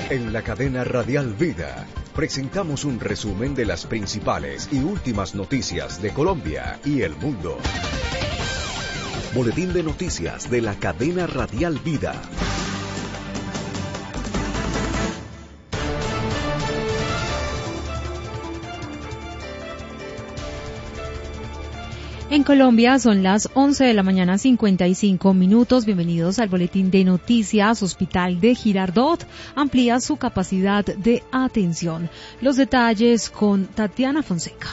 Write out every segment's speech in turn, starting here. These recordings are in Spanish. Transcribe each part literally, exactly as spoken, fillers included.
En la cadena Radial Vida presentamos un resumen de las principales y últimas noticias de Colombia y el mundo. Boletín de noticias de la cadena Radial Vida. En Colombia son las once de la mañana, cincuenta y cinco minutos. Bienvenidos al boletín de noticias. Hospital de Girardot amplía su capacidad de atención. Los detalles con Tatiana Fonseca.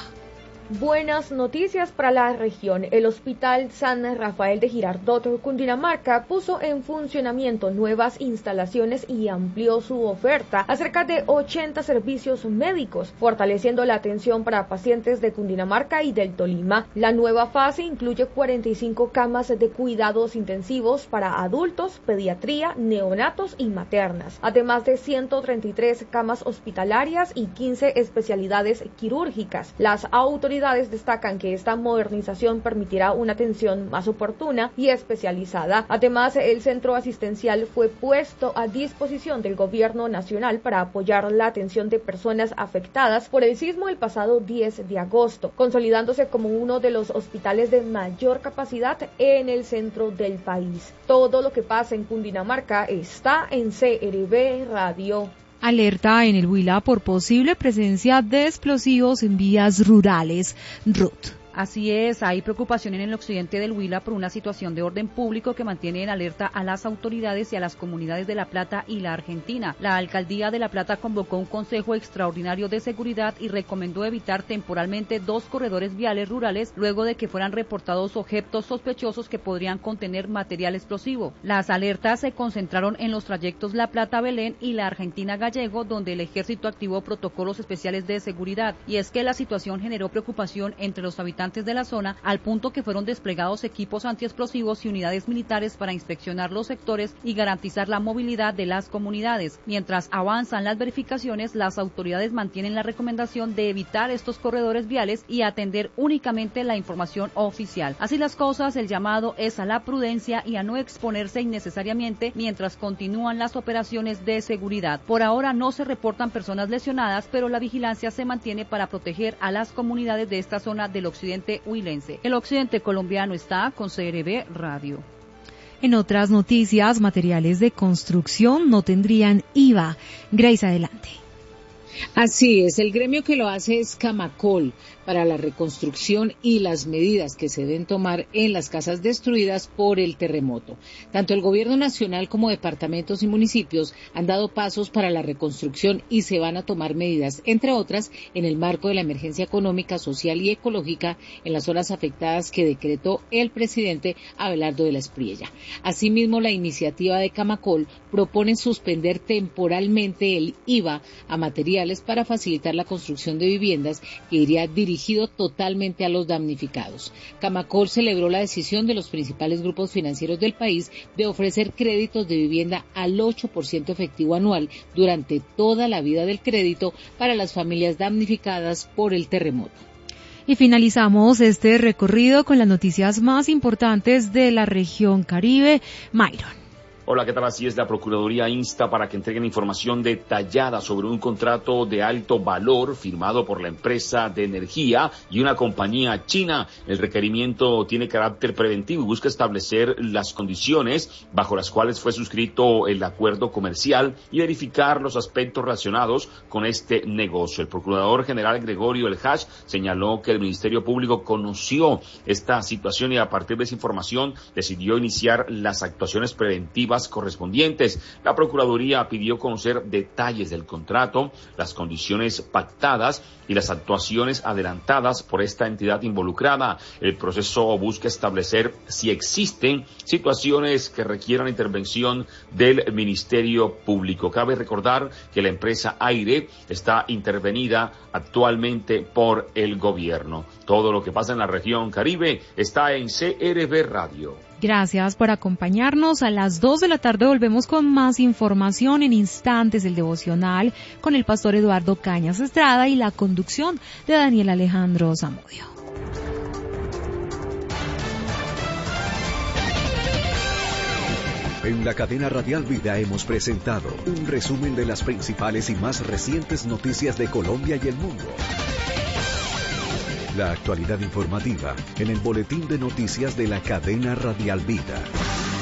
Buenas noticias para la región. El Hospital San Rafael de Girardot, Cundinamarca, puso en funcionamiento nuevas instalaciones y amplió su oferta a cerca de ochenta servicios médicos, fortaleciendo la atención para pacientes de Cundinamarca y del Tolima. La nueva fase incluye cuarenta y cinco camas de cuidados intensivos para adultos, pediatría, neonatos y maternas, además de ciento treinta y tres camas hospitalarias y quince especialidades quirúrgicas. Las autoridades destacan que esta modernización permitirá una atención más oportuna y especializada. Además, el centro asistencial fue puesto a disposición del gobierno nacional para apoyar la atención de personas afectadas por el sismo el pasado diez de agosto, consolidándose como uno de los hospitales de mayor capacidad en el centro del país. Todo lo que pasa en Cundinamarca está en C R V Radio. Alerta en el Huila por posible presencia de explosivos en vías rurales. Ruth. Así es, hay preocupación en el occidente del Huila por una situación de orden público que mantiene en alerta a las autoridades y a las comunidades de La Plata y la Argentina. La alcaldía de La Plata convocó un consejo extraordinario de seguridad y recomendó evitar temporalmente dos corredores viales rurales luego de que fueran reportados objetos sospechosos que podrían contener material explosivo. Las alertas se concentraron en los trayectos La Plata-Belén y la Argentina-Gallego, donde el ejército activó protocolos especiales de seguridad. Y es que la situación generó preocupación entre los habitantes de la zona, al punto que fueron desplegados equipos antiexplosivos y unidades militares para inspeccionar los sectores y garantizar la movilidad de las comunidades. Mientras avanzan las verificaciones, las autoridades mantienen la recomendación de evitar estos corredores viales y atender únicamente la información oficial. Así las cosas, el llamado es a la prudencia y a no exponerse innecesariamente mientras continúan las operaciones de seguridad. Por ahora no se reportan personas lesionadas, pero la vigilancia se mantiene para proteger a las comunidades de esta zona del occidente huilense. El occidente colombiano está con C R V Radio. En otras noticias, materiales de construcción no tendrían I V A. Grace, adelante. Así es, el gremio que lo hace es Camacol, para la reconstrucción y las medidas que se deben tomar en las casas destruidas por el terremoto. Tanto el gobierno nacional como departamentos y municipios han dado pasos para la reconstrucción y se van a tomar medidas, entre otras, en el marco de la emergencia económica, social y ecológica en las zonas afectadas que decretó el presidente Abelardo de la Espriella. Asimismo, la iniciativa de Camacol propone suspender temporalmente el I V A a materiales para facilitar la construcción de viviendas que iría dirigido dirigido totalmente a los damnificados. Camacol celebró la decisión de los principales grupos financieros del país de ofrecer créditos de vivienda al ocho por ciento efectivo anual durante toda la vida del crédito para las familias damnificadas por el terremoto. Y finalizamos este recorrido con las noticias más importantes de la región Caribe. Myron. Hola, ¿qué tal? Así es, la Procuraduría insta para que entreguen información detallada sobre un contrato de alto valor firmado por la empresa de energía y una compañía china. El requerimiento tiene carácter preventivo y busca establecer las condiciones bajo las cuales fue suscrito el acuerdo comercial y verificar los aspectos relacionados con este negocio. El Procurador General Gregorio El Hash señaló que el Ministerio Público conoció esta situación y a partir de esa información decidió iniciar las actuaciones preventivas correspondientes. La Procuraduría pidió conocer detalles del contrato, las condiciones pactadas y las actuaciones adelantadas por esta entidad involucrada. El proceso busca establecer si existen situaciones que requieran intervención del Ministerio Público. Cabe recordar que la empresa Aire está intervenida actualmente por el gobierno. Todo lo que pasa en la región Caribe está en C R V Radio. Gracias por acompañarnos. A las dos de la tarde volvemos con más información. En instantes el devocional con el pastor Eduardo Cañas Estrada y la conducción de Daniel Alejandro Zamudio. En la cadena Radial Vida hemos presentado un resumen de las principales y más recientes noticias de Colombia y el mundo. La actualidad informativa en el boletín de noticias de la cadena Radial Vida.